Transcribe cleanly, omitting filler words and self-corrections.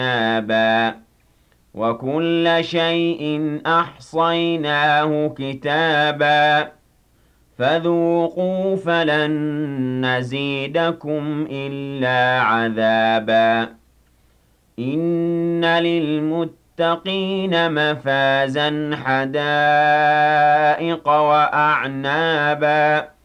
أَنَابًا وَكُلَّ شَيْءٍ أَحْصَيْنَاهُ كِتَابًا فَذُوقُوا فَلَن نَّزِيدَكُمْ إِلَّا عَذَابًا إِنَّ لِلْمُتَّقِينَ مَفَازًا حَدَائِقَ وَأَعْنَابًا